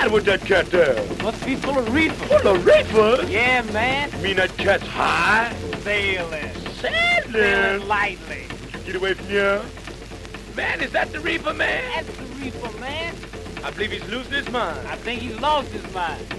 matter with that cat there? Must be full of reefer. Full of reefer? Yeah, man. You mean that cat's high? Sailing. Sailing? Sailing lightly. Get away from here. Man, is that the reefer, man? That's the reefer, man. I believe he's losing his mind. I think he's lost his mind.